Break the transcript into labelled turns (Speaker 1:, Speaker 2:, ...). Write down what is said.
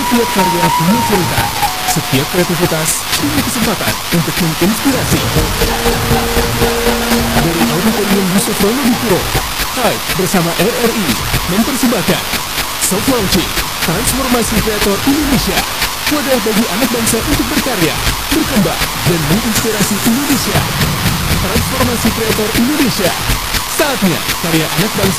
Speaker 1: Setiap karya punya cerita, setiap kreativitas punya kesempatan untuk menginspirasi. Dari Auditorium Yusuf Ronaldo Puro, Hype bersama RRI mempersembahkan Soft Launching, Transformasi Kreator Indonesia. Wadah bagi anak bangsa untuk berkarya, berkembang, dan menginspirasi Indonesia. Transformasi Kreator Indonesia. Saatnya karya anak bangsa